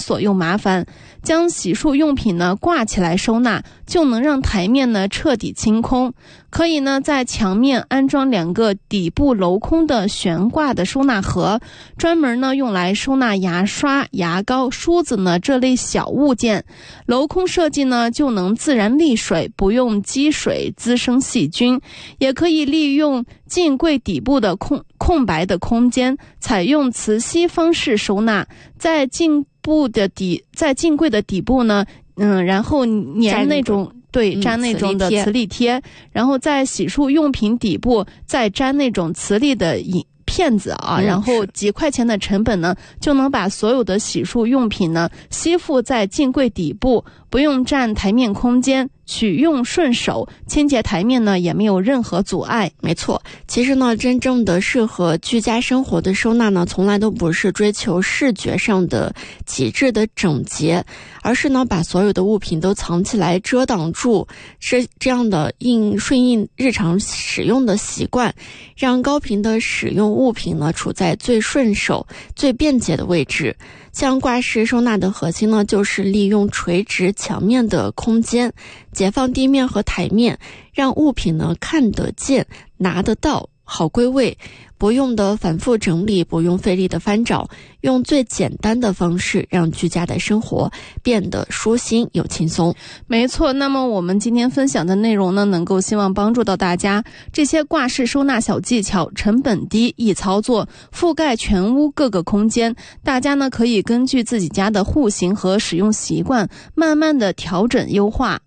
琐又麻烦。将洗漱用品呢挂起来收纳，就能让台面呢彻底清空。可以呢在墙面安装2个底部镂空的悬挂的收纳盒，专门呢用来收纳牙刷、牙膏、梳子呢这类小物件。镂空设计呢就能自然沥水，不用积水滋生细菌。也可以利用镜柜底部的空白的空间，采用磁吸方式收纳，在镜柜的底部呢，然后粘那种粘那种的磁力贴，然后在洗漱用品底部再粘那种磁力的片子啊，然后几块钱的成本呢，就能把所有的洗漱用品呢吸附在镜柜底部，不用占台面空间，取用顺手，清洁台面呢也没有任何阻碍。 没错，其实呢，真正的适合居家生活的收纳呢，从来都不是追求视觉上的极致的整洁，而是呢把所有的物品都藏起来遮挡住，是这样的顺应日常使用的习惯，让高频的使用物品呢处在最顺手、最便捷的位置。像挂式收纳的核心呢，就是利用垂直墙面的空间，解放地面和台面，让物品呢看得见、拿得到，好归位，不用的反复整理，不用费力的翻找，用最简单的方式让居家的生活变得舒心又轻松。 没错，那么我们今天分享的内容呢，能够希望帮助到大家。这些挂式收纳小技巧成本低、易操作，覆盖全屋各个空间，大家呢可以根据自己家的户型和使用习惯，慢慢的调整优化。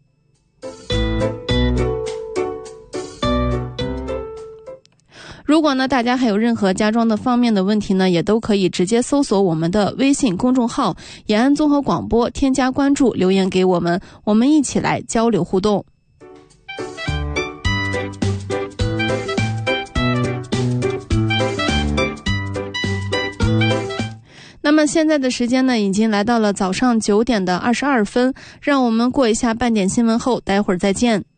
如果呢大家还有任何家装的方面的问题呢，也都可以直接搜索我们的微信公众号延安综合广播，添加关注，留言给我们，我们一起来交流互动。那么现在的时间呢，已经来到了早上9点的22分，让我们过一下半点新闻后，待会儿再见。